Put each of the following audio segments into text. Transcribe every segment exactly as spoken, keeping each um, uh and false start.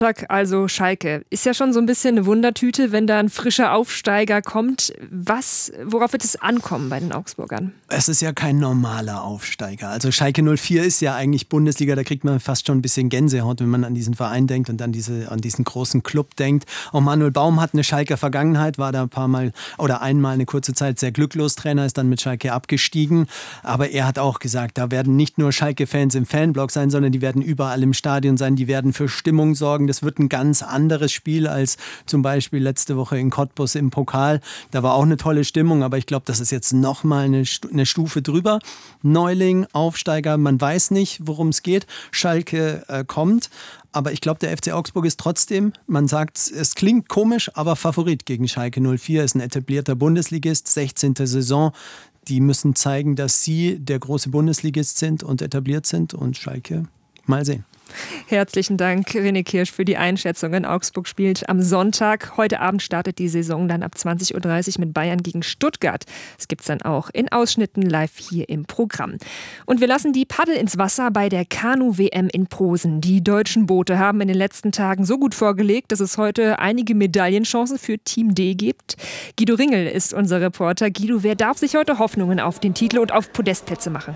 Also Schalke. Ist ja schon so ein bisschen eine Wundertüte, wenn da ein frischer Aufsteiger kommt. Was, worauf wird es ankommen bei den Augsburgern? Es ist ja kein normaler Aufsteiger. Also Schalke null vier ist ja eigentlich Bundesliga, da kriegt man fast schon ein bisschen Gänsehaut, wenn man an diesen Verein denkt und an, diese, an diesen großen Club denkt. Auch Manuel Baum hat eine Schalker Vergangenheit, war da ein paar Mal oder einmal eine kurze Zeit sehr glücklos Trainer, ist dann mit Schalke abgestiegen. Aber er hat auch gesagt, da werden nicht nur Schalke-Fans im Fanblock sein, sondern die werden überall im Stadion sein, die werden für Stimmung sorgen. Das wird ein ganz anderes Spiel als zum Beispiel letzte Woche in Cottbus im Pokal. Da war auch eine tolle Stimmung, aber ich glaube, das ist jetzt nochmal eine, eine Stufe drüber. Neuling, Aufsteiger, man weiß nicht, worum es geht. Schalke äh, kommt. Aber ich glaube, der F C Augsburg ist trotzdem, man sagt, es klingt komisch, aber Favorit gegen Schalke null vier. Ist ein etablierter Bundesligist, sechzehnte Saison. Die müssen zeigen, dass sie der große Bundesligist sind und etabliert sind. Und Schalke, mal sehen. Herzlichen Dank, René Kirsch, für die Einschätzungen. Augsburg spielt am Sonntag. Heute Abend startet die Saison dann ab zwanzig Uhr dreißig mit Bayern gegen Stuttgart. Das gibt es dann auch in Ausschnitten live hier im Programm. Und wir lassen die Paddel ins Wasser bei der Kanu-W M in Posen. Die deutschen Boote haben in den letzten Tagen so gut vorgelegt, dass es heute einige Medaillenchancen für Team D gibt. Guido Ringel ist unser Reporter. Guido, wer darf sich heute Hoffnungen auf den Titel und auf Podestplätze machen?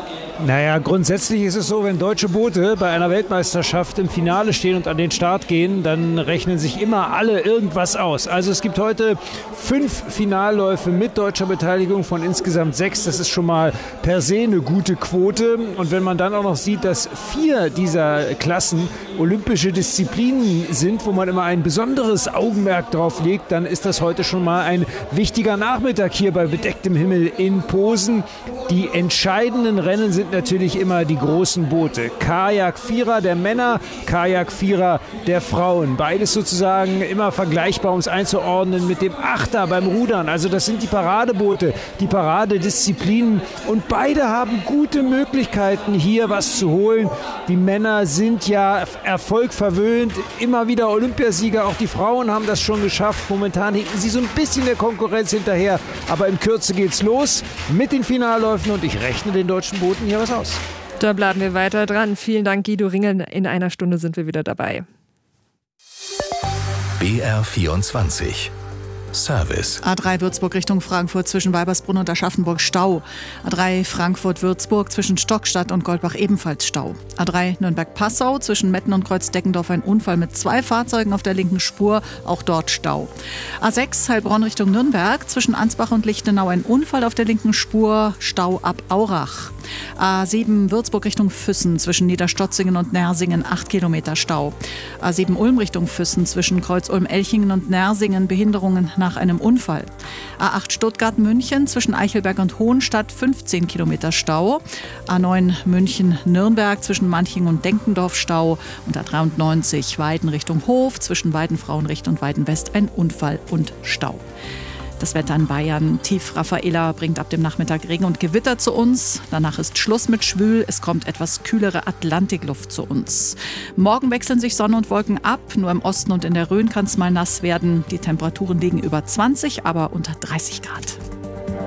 Naja, grundsätzlich ist es so, wenn deutsche Boote bei einer Weltmeisterschaft im Finale stehen und an den Start gehen, dann rechnen sich immer alle irgendwas aus. Also es gibt heute fünf Finalläufe mit deutscher Beteiligung von insgesamt sechs. Das ist schon mal per se eine gute Quote. Und wenn man dann auch noch sieht, dass vier dieser Klassen olympische Disziplinen sind, wo man immer ein besonderes Augenmerk drauf legt, dann ist das heute schon mal ein wichtiger Nachmittag hier bei bedecktem Himmel in Posen. Die entscheidenden Rennen sind natürlich immer die großen Boote. Kajak-Vierer der Männer, Kajak-Vierer der Frauen. Beides sozusagen immer vergleichbar, um es einzuordnen, mit dem Achter beim Rudern. Also das sind die Paradeboote, die Paradedisziplinen. Und beide haben gute Möglichkeiten, hier was zu holen. Die Männer sind ja Erfolg verwöhnt, immer wieder Olympiasieger. Auch die Frauen haben das schon geschafft. Momentan hinken sie so ein bisschen der Konkurrenz hinterher. Aber in Kürze geht's los mit den Finalläufen und ich rechne den deutschen Booten hier was aus. Da bleiben wir weiter dran. Vielen Dank, Guido Ringel. In einer Stunde sind wir wieder dabei. B R vierundzwanzig Service. A drei Würzburg Richtung Frankfurt zwischen Weibersbrunn und Aschaffenburg Stau. A drei Frankfurt-Würzburg zwischen Stockstadt und Goldbach ebenfalls Stau. A drei Nürnberg-Passau zwischen Metten und Kreuzdeckendorf ein Unfall mit zwei Fahrzeugen auf der linken Spur, auch dort Stau. A sechs Heilbronn Richtung Nürnberg zwischen Ansbach und Lichtenau ein Unfall auf der linken Spur, Stau ab Aurach. A sieben Würzburg Richtung Füssen zwischen Niederstotzingen und Nersingen acht Kilometer Stau. A sieben Ulm Richtung Füssen zwischen Kreuz-Ulm-Elchingen und Nersingen Behinderungen nach einem Unfall. A acht Stuttgart-München zwischen Eichelberg und Hohenstadt fünfzehn Kilometer Stau. A neun München-Nürnberg zwischen Manching und Denkendorf Stau. Und A dreiundneunzig Weiden Richtung Hof zwischen Weidenfrauenricht und Weidenwest ein Unfall und Stau. Das Wetter in Bayern. Tief Raffaela bringt ab dem Nachmittag Regen und Gewitter zu uns. Danach ist Schluss mit schwül. Es kommt etwas kühlere Atlantikluft zu uns. Morgen wechseln sich Sonne und Wolken ab. Nur im Osten und in der Rhön kann es mal nass werden. Die Temperaturen liegen über zwanzig, aber unter dreißig Grad.